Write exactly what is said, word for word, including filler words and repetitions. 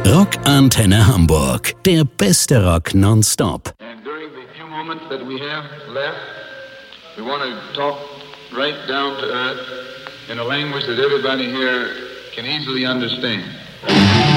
Rockantenne Hamburg, der beste Rock nonstop. And during the few moments that we have left, we want to talk right down to earth in a language that everybody here can easily understand.